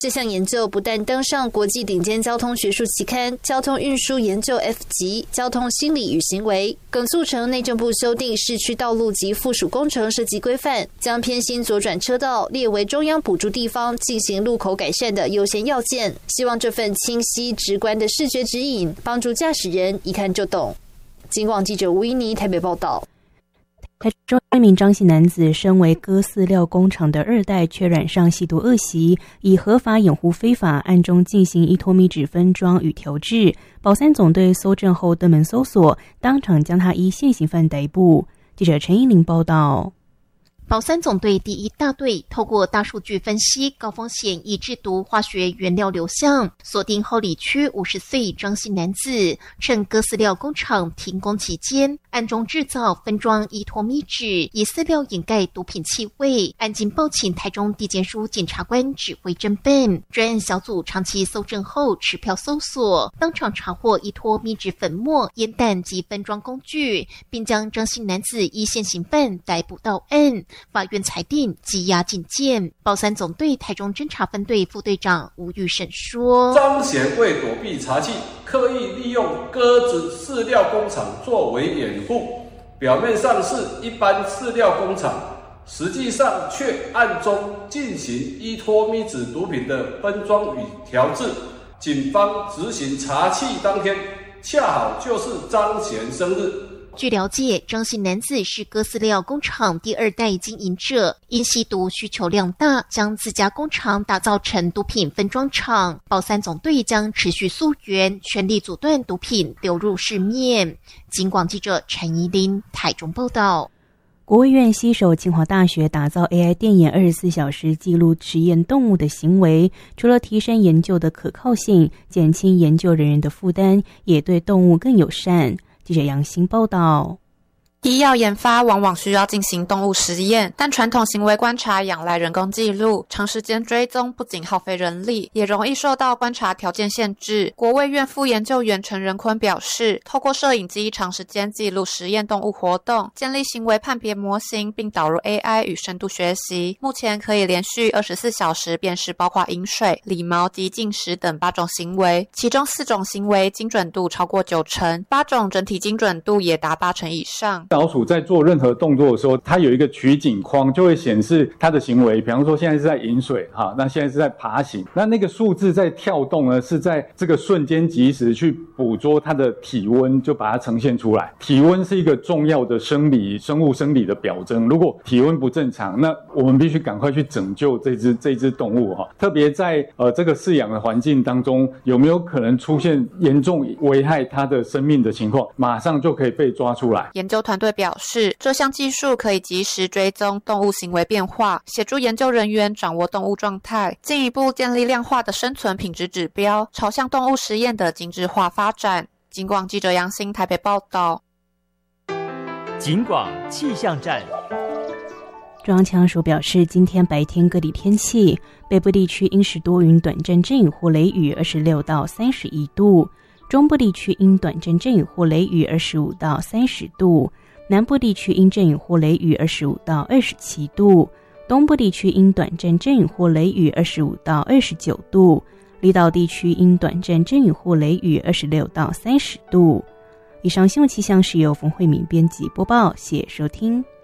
这项研究不但登上国际顶尖交通学术期刊《交通运输研究 F 级交通心理与行为》，更促成内政部修订市区道路及附属工程设计规范，将偏心左转车道列为中央补助地方进行路口改善的优先要件。希望这份清晰直观的视觉指引，帮助驾驶人一看就懂。警广记者吴依妮台北报道。 台中一名张姓男子身为割饲料工厂的二代，却染上吸毒恶习，以合法掩护非法，暗中进行依托米脂分装与调制。保三总队搜证后登门搜索，当场将他依现行犯逮捕。记者陈依玲报道。 保三总队第一大队透过大数据分析高风险易制毒化学原料流向，锁定后里区50岁张姓男子，趁割饲料工厂停工期间，暗中制造分装依托米脂，以饲料掩盖毒品气味。案经报请台中地检署检察官指挥侦办，专案小组长期搜证后持票搜索，当场查获依托米脂粉末、烟弹及分装工具，并将张姓男子依现行犯逮捕到案。法院裁定羁押禁见。保三总队台中侦查分队副队长吴玉审说： 张显为躲避查缉，刻意利用鸽子饲料工厂作为掩护，表面上是一般饲料工厂，实际上却暗中进行依托米脂毒品的分装与调制。警方执行查缉当天，恰好就是张显生日。 据了解，张姓男子是割饲料工厂第二代经营者，因吸毒需求量大，将自家工厂打造成毒品分装厂。保三总队将持续溯源，全力阻断毒品流入市面。警广记者陈怡琳台中报道。 国卫院携手清华大学打造 AI 电眼24小时记录实验动物的行为，除了提升研究的可靠性，减轻研究人员的负担，也对动物更友善。记者杨欣报道。 医药研发往往需要进行动物实验，但传统行为观察仰赖人工记录，长时间追踪不仅耗费人力，也容易受到观察条件限制。国卫院副研究员陈仁坤表示，透过摄影机长时间记录实验动物活动，建立行为判别模型，并导入 AI 与深度学习，目前可以连续24小时辨识包括饮水、理毛及进食等8种行为，其中4种行为精准度超过90%，8种整体精准度也达80%以上。 老鼠在做任何动作的时候，它有一个取景框，就会显示它的行为。比方说现在是在饮水，那现在是在爬行，那个数字在跳动呢，是在这个瞬间即时去捕捉它的体温，就把它呈现出来。体温是一个重要的生物生理的表征，如果体温不正常，那我们必须赶快去拯救这只动物。特别在这个饲养的环境当中，有没有可能出现严重危害它的生命的情况，马上就可以被抓出来。 研究团队表示，这项技术可以及时追踪动物行为变化，协助研究人员掌握动物状态，进一步建立量化的生存品质指标，朝向动物实验的精致化发展。警广记者杨欣台北报道。 警广气象站。 中央气象署表示，今天白天各地天气，北部地区阴时多云，短暂阵雨或雷雨26到31度，中部地区阴短暂阵雨或雷雨25到30度，南部地区阴阵雨或雷雨25到27度，东部地区阴短暂阵雨或雷雨25到29度，离岛地区阴短暂阵雨或雷雨26到30度。以上新闻气象是由冯慧敏编辑播报，谢谢收听。